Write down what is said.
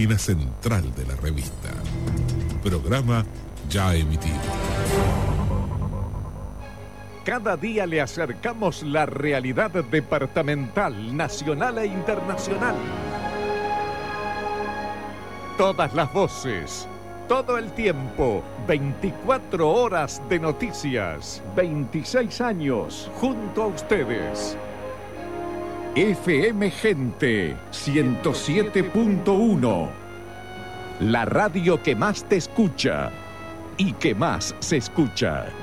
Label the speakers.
Speaker 1: página central de la revista. Programa ya emitido.
Speaker 2: Cada día le acercamos la realidad departamental, nacional e internacional. Todas las voces, todo el tiempo, 24 horas de noticias, 26 años junto a ustedes. FM Gente 107.1, la radio que más te escucha y que más se escucha.